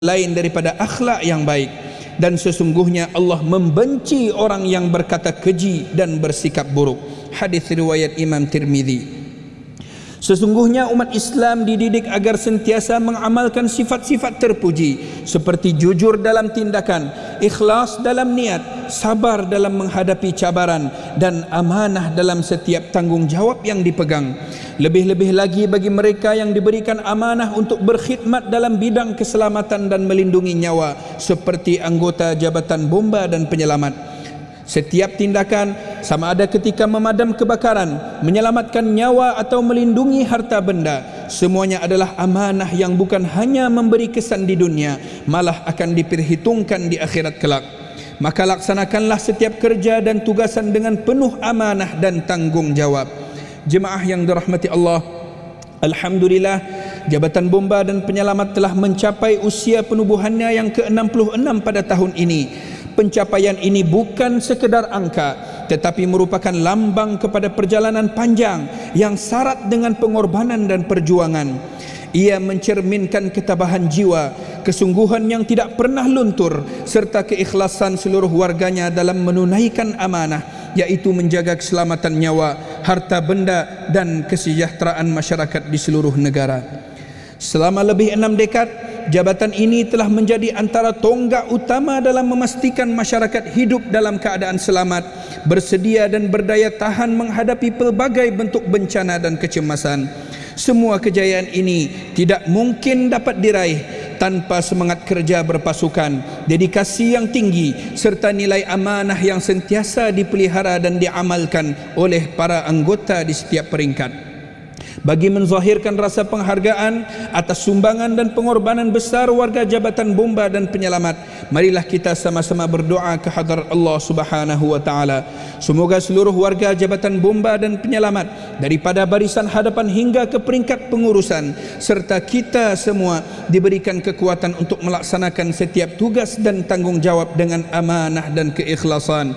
lain daripada akhlak yang baik, dan sesungguhnya Allah membenci orang yang berkata keji dan bersikap buruk. Hadis riwayat Imam Tirmizi. Sesungguhnya umat Islam dididik agar sentiasa mengamalkan sifat-sifat terpuji seperti jujur dalam tindakan, ikhlas dalam niat, sabar dalam menghadapi cabaran, dan amanah dalam setiap tanggungjawab yang dipegang. Lebih-lebih lagi bagi mereka yang diberikan amanah untuk berkhidmat dalam bidang keselamatan dan melindungi nyawa seperti anggota Jabatan Bomba dan Penyelamat. Setiap tindakan, sama ada ketika memadam kebakaran, menyelamatkan nyawa atau melindungi harta benda, semuanya adalah amanah yang bukan hanya memberi kesan di dunia, malah akan diperhitungkan di akhirat kelak. Maka laksanakanlah setiap kerja dan tugasan dengan penuh amanah dan tanggungjawab. Jemaah yang dirahmati Allah, alhamdulillah, Jabatan Bomba dan Penyelamat telah mencapai usia penubuhannya yang ke-66 pada tahun ini. Pencapaian ini bukan sekedar angka, tetapi merupakan lambang kepada perjalanan panjang yang syarat dengan pengorbanan dan perjuangan. Ia mencerminkan ketabahan jiwa, kesungguhan yang tidak pernah luntur, serta keikhlasan seluruh warganya dalam menunaikan amanah, yaitu menjaga keselamatan nyawa, harta benda, dan kesejahteraan masyarakat di seluruh negara. Selama lebih 6 dekad, jabatan ini telah menjadi antara tonggak utama dalam memastikan masyarakat hidup dalam keadaan selamat, bersedia dan berdaya tahan menghadapi pelbagai bentuk bencana dan kecemasan. Semua kejayaan ini tidak mungkin dapat diraih tanpa semangat kerja berpasukan, dedikasi yang tinggi, serta nilai amanah yang sentiasa dipelihara dan diamalkan oleh para anggota di setiap peringkat. Bagi menzahirkan rasa penghargaan atas sumbangan dan pengorbanan besar warga Jabatan Bomba dan Penyelamat, marilah kita sama-sama berdoa ke hadrat Allah Subhanahu wa taala. Semoga seluruh warga Jabatan Bomba dan Penyelamat daripada barisan hadapan hingga ke peringkat pengurusan, serta kita semua diberikan kekuatan untuk melaksanakan setiap tugas dan tanggungjawab dengan amanah dan keikhlasan.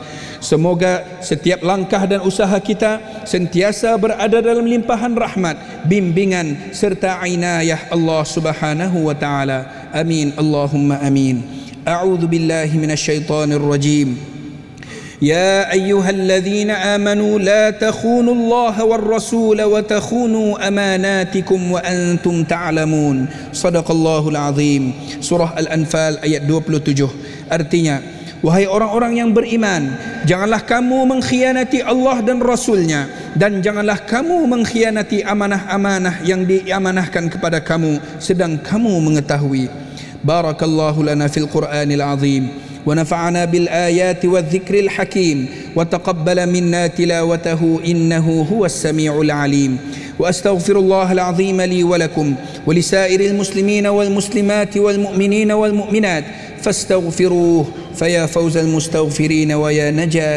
Semoga setiap langkah dan usaha kita sentiasa berada dalam limpahan rahmat, bimbingan serta inayah Allah Subhanahu wa taala. Amin Allahumma amin. A'udzu billahi minasyaitonir rajim. Ya ayyuhalladzina amanu la takhunu Allah war rasul wa takhunu amanatikum wa antum ta'lamun. Shadaqallahul azim. Surah Al-Anfal ayat 27. Artinya, wahai orang-orang yang beriman, janganlah kamu mengkhianati Allah dan Rasulnya, dan janganlah kamu mengkhianati amanah-amanah yang diamanahkan kepada kamu sedang kamu mengetahui. Barakallahu lana fil Qur'anil azim wa nafa'ana bil ayati wadh dzikril hakim wa taqabbala minna tilawatahu innahu huwas samiul alim. Wa astaghfirullahal azim li wa lakum wa lisairil muslimina wal muslimati wal mu'minina wal mu'minat fastaghfiruhu فيا فوز المستغفرين ويا نجاة